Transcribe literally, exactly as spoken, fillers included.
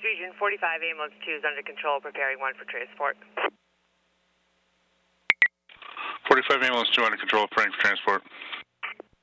Fusion, forty-five, ambulance two is under control, preparing one for transport. forty-five, ambulance two under control, preparing for transport.